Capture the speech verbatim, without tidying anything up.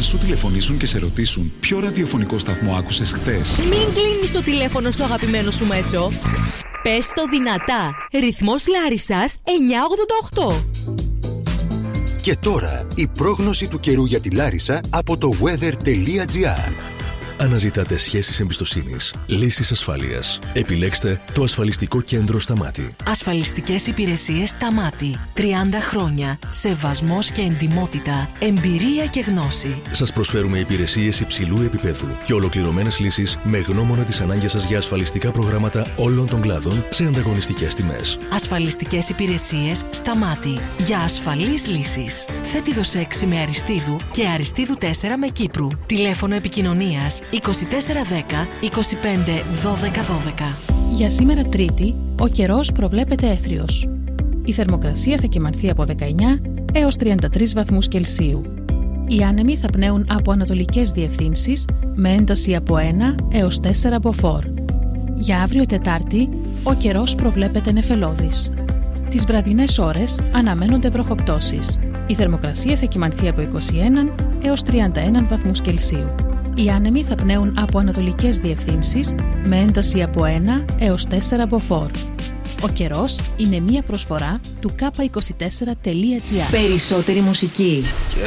σου τηλεφωνήσουν και σε ρωτήσουν ποιο ραδιοφωνικό σταθμό άκουσες χθες. Μην κλείνεις το τηλέφωνο στο αγαπημένο σου μέσο. Πες το δυνατά. Ρυθμός Λάρισσας εννιακόσια ογδόντα οκτώ. Και τώρα η πρόγνωση του καιρού για τη Λάρισα από το weather τελεία gr. Αναζητάτε σχέσεις εμπιστοσύνης, λύσεις ασφάλειας. Επιλέξτε το ασφαλιστικό κέντρο Σταμάτη. Ασφαλιστικές υπηρεσίες Σταμάτη. τριάντα χρόνια. Σεβασμός και εντιμότητα. Εμπειρία και γνώση. Σας προσφέρουμε υπηρεσίες υψηλού επίπεδου και ολοκληρωμένες λύσεις με γνώμονα τις ανάγκες σας για ασφαλιστικά προγράμματα όλων των κλάδων σε ανταγωνιστικές τιμές. Ασφαλιστικές υπηρεσίες Σταμάτη. Για ασφαλείς λύσεις. Θέτιδος έξι με Αριστείδου και Αριστείδου τέσσερα με Κύπρου. Τηλέφωνο επικοινωνίας είκοσι τέσσερα δέκα είκοσι πέντε δώδεκα δώδεκα. Για σήμερα Τρίτη, ο καιρός προβλέπεται έθριος. Η θερμοκρασία θα κυμανθεί από δεκαεννιά έως τριάντα τρεις βαθμούς Κελσίου. Οι άνεμοι θα πνέουν από ανατολικές διευθύνσεις με ένταση από ένα έως τέσσερα μποφόρ. Για αύριο Τετάρτη, ο καιρός προβλέπεται νεφελώδης. Τις βραδινές ώρες αναμένονται βροχοπτώσεις. Η θερμοκρασία θα κυμανθεί από είκοσι ένα έως τριάντα ένα βαθμούς Κελσίου. Οι άνεμοι θα πνέουν από ανατολικές διευθύνσεις με ένταση από ένα έως τέσσερα μποφόρ. Ο καιρός είναι μία προσφορά του κάπα είκοσι τέσσερα τελεία τζι άρ. Περισσότερη μουσική. Και